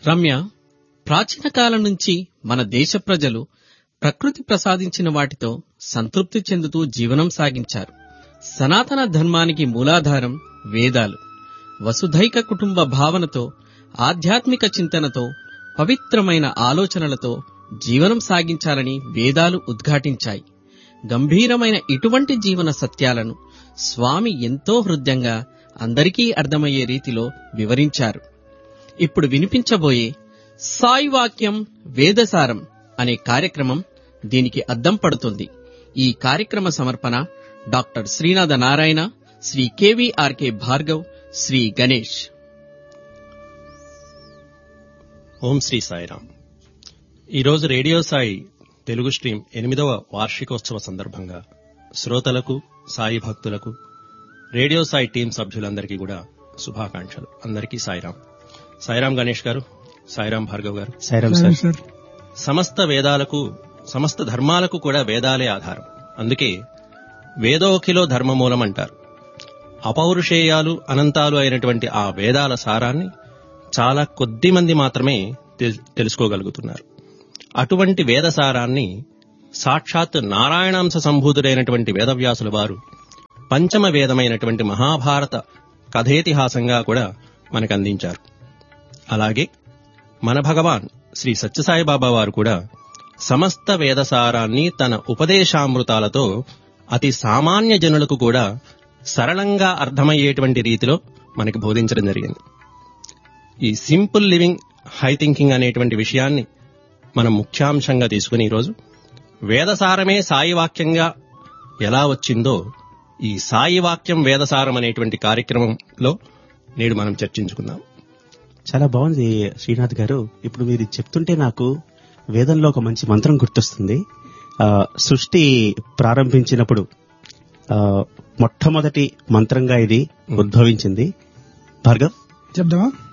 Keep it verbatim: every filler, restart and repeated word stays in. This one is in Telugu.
రమ్య, ప్రాచీన కాలం నుంచి మన దేశ ప్రజలు ప్రకృతి ప్రసాదించిన వాటితో సంతృప్తి చెందుతూ జీవనం సాగించారు. సనాతన ధర్మానికి మూలాధారం వేదాలు. వసుధైక కుటుంబ భావనతో, ఆధ్యాత్మిక చింతనతో, పవిత్రమైన ఆలోచనలతో జీవనం సాగించాలని వేదాలు ఉద్ఘాటించాయి. గంభీరమైన ఇటువంటి జీవన సత్యాలను స్వామి ఎంతో హృద్యంగా అందరికీ అర్థమయ్యే రీతిలో వివరించారు. ఇప్పుడు వినిపించబోయే సాయి వాక్యం వేదసారం అనే కార్యక్రమం దీనికి అద్దం పడుతుంది. ఈ కార్యక్రమ సమర్పణ డాక్టర్ శ్రీనాథ నారాయణ, శ్రీ కెవిఆర్కే భార్గవ్, శ్రీ గణేష్. ఓం శ్రీ సాయిరామ్. ఈరోజు రేడియో సాయి తెలుగు స్ట్రీమ్ ఎనిమిదవ వార్షికోత్సవ సందర్భంగా శ్రోతలకు, సాయి భక్తులకు, రేడియో సాయి టీం సభ్యులందరికీ కూడా శుభాకాంక్షలు. అందరికీ సాయిరామ్. సాయిరామ్ గణేష్ గారు, సాయిరామ్ భార్గవ్ గారు. సాయిరామ్ సార్. సమస్త వేదాలకు, సమస్త ధర్మాలకు కూడా వేదాలే ఆధారం. అందుకే వేదోఖిలో ధర్మమూలం అంటారు. అపౌరుషేయాలు, అనంతాలు అయినటువంటి ఆ వేదాల సారాన్ని చాలా కొద్ది మంది మాత్రమే తెలుసుకోగలుగుతున్నారు. అటువంటి వేదసారాన్ని సాక్షాత్ నారాయణాంశ సంభూతుడైనటువంటి వేదవ్యాసుల వారు పంచమ వేదమైనటువంటి మహాభారత కథేతిహాసంగా కూడా మనకు అందించారు. అలాగే మన భగవాన్ శ్రీ సత్యసాయిబాబా వారు కూడా సమస్త వేదసారాన్ని తన ఉపదేశామృతాలతో అతి సామాన్య జనులకు కూడా సరళంగా అర్థమయ్యేటువంటి రీతిలో మనకి బోధించడం జరిగింది. ఈ సింపుల్ లివింగ్, హై థింకింగ్ అనేటువంటి విషయాన్ని మనం ముఖ్యాంశంగా తీసుకుని ఈరోజు వేదసారమే సాయి వాక్యంగా ఎలా వచ్చిందో ఈ సాయి వాక్యం వేదసారం అనేటువంటి కార్యక్రమంలో నేడు మనం చర్చించుకుందాం. చాలా బాగుంది శ్రీనాథ్ గారు. ఇప్పుడు మీరు చెప్తుంటే నాకు వేదంలో ఒక మంచి మంత్రం గుర్తొస్తుంది. సృష్టి ప్రారంభించినప్పుడు మొట్టమొదటి మంత్రంగా ఇది ఉద్భవించింది. భార్గవ్ చెప్దామా?